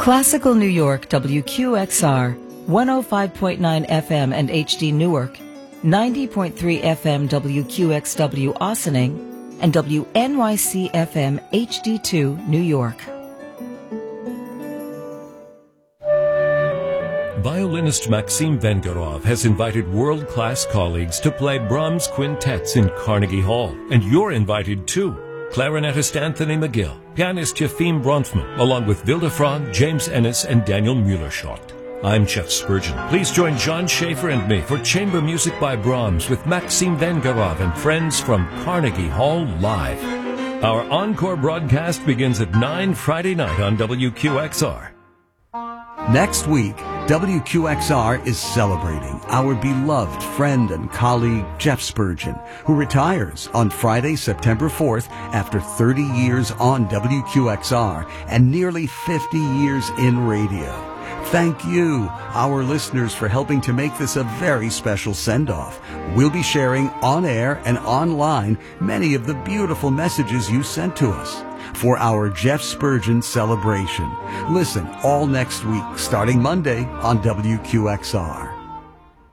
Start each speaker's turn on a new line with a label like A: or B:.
A: Classical New York WQXR, 105.9 FM and HD Newark, 90.3 FM WQXW Ossining, and WNYC FM HD2 New York.
B: Violinist Maxim Vengerov has invited world-class colleagues to play Brahms quintets in Carnegie Hall, and you're invited too. Clarinetist Anthony McGill, pianist Yefim Bronfman, along with Vilde Frog, James Ennis, and Daniel Mueller-Schott. I'm Jeff Spurgeon. Please join John Schaefer and me for Chamber Music by Brahms with Maxim Vengerov and friends from Carnegie Hall Live. Our encore broadcast begins at 9 Friday night on WQXR.
C: Next week, WQXR is celebrating our beloved friend and colleague Jeff Spurgeon, who retires on Friday, September 4th after 30 years on WQXR and nearly 50 years in radio. Thank you, our listeners, for helping to make this a very special send-off. We'll be sharing on air and online many of the beautiful messages you sent to us for our Jeff Spurgeon celebration. Listen all next week, starting Monday on WQXR.